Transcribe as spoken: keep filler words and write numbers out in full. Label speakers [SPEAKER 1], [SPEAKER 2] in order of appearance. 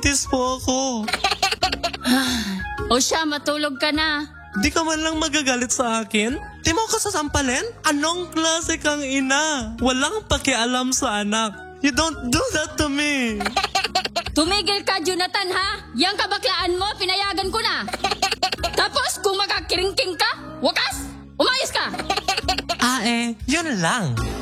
[SPEAKER 1] tis po ako.
[SPEAKER 2] O siya, matulog ka na.
[SPEAKER 1] Di ka man lang magagalit sa akin? Di mo ko sasampalin? Anong klase kang ina? Walang pakialam sa anak. You don't do that to me.
[SPEAKER 2] Tumigil ka, Jonathan, ha? Yang kabaklaan mo, pinayagan ko na. Tapos, kung makakiringking ka, wakas, umayos ka.
[SPEAKER 1] Ah eh, yun lang.